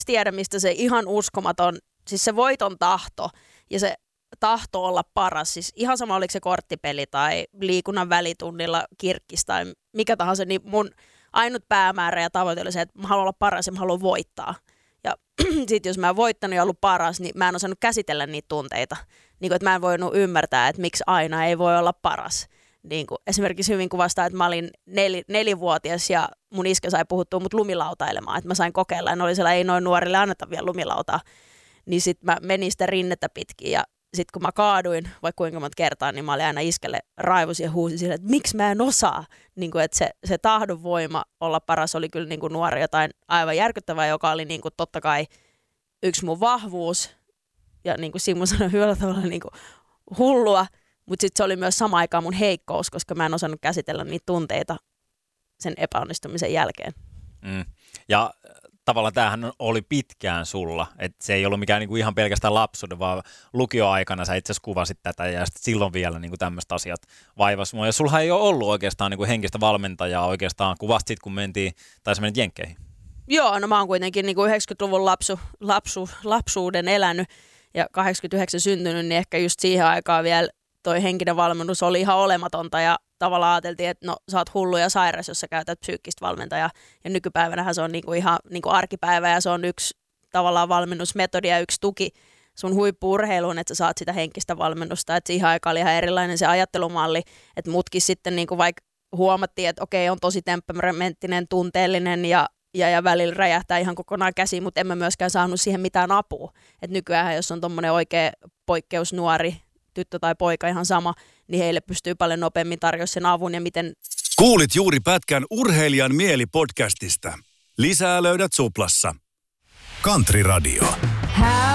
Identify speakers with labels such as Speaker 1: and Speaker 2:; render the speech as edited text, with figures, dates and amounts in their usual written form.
Speaker 1: tiedä, mistä se ihan uskomaton, siis se voiton tahto ja se tahto olla paras, siis ihan sama oliko se korttipeli tai liikunnan välitunnilla kirkkis tai mikä tahansa, niin mun ainut päämäärä ja tavoite oli se, että mä haluan olla paras ja mä haluan voittaa. Ja sitten jos mä en voittanut ja ollut paras, niin mä en osannut käsitellä niitä tunteita. Niin kuin, että mä en voinut ymmärtää, että miksi aina ei voi olla paras. Niin kuin, esimerkiksi hyvin kuvastaa, että mä olin 4-vuotias ja mun iskä sai puhuttua mut lumilautailemaan, että mä sain kokeilla ja ne oli siellä, ei noin nuorille anneta vielä lumilautaa. Niin sit mä menin sitä rinnettä pitkin ja sit kun mä kaaduin vaikka kuinka monta kertaa, niin mä olin aina iskelle raivosin ja huusin sille, että miksi mä en osaa. Niin kuin, että se tahdonvoima olla paras oli kyllä niin kuin nuori jotain aivan järkyttävää, joka oli niin kuin totta kai yksi mun vahvuus. Ja niin kuin Simmo sanoi hyvällä tavalla niin kuin hullua, mutta sitten se oli myös sama aikaan mun heikkous, koska mä en osannut käsitellä niitä tunteita sen epäonnistumisen jälkeen.
Speaker 2: Ja tavallaan tämähän oli pitkään sulla, että se ei ollut mikään niinku ihan pelkästään lapsuuden, vaan lukioaikana sä itse asiassa kuvasit tätä ja silloin vielä niinku tämmöiset asiat vaivasi mua. Ja sulla ei ole ollut oikeastaan niinku henkistä valmentajaa oikeastaan, kuvasta sit kun mentiin, tai sä menit Jenkkeihin.
Speaker 1: Joo, no mä oon kuitenkin niinku 90-luvun lapsuuden elänyt ja 89 syntynyt, niin ehkä just siihen aikaan vielä toi henkinen valmennus oli ihan olematonta ja tavallaan ajateltiin, että no sä oot hullu ja sairas, jos sä käytät psyykkistä valmentajaa. Ja nykypäivänähän se on niinku ihan niinku arkipäivä ja se on yksi tavallaan valmennusmetodi ja yksi tuki sun huippu-urheiluun, että sä saat sitä henkistä valmennusta. Että siihen aikaan oli ihan erilainen se ajattelumalli, että mutkin sitten niinku vaikka huomattiin, että okei, on tosi temperamenttinen, tunteellinen ja välillä räjähtää ihan kokonaan käsiin, mutta en mä myöskään saanut siihen mitään apua. Että nykyään, jos on tommonen oikea poikkeusnuori, tyttö tai poika ihan sama, niin heille pystyy paljon nopeammin tarjoamaan sen avun ja miten...
Speaker 3: Kuulit juuri pätkän Urheilijan mieli-podcastista. Lisää löydät Suplassa. Country Radio.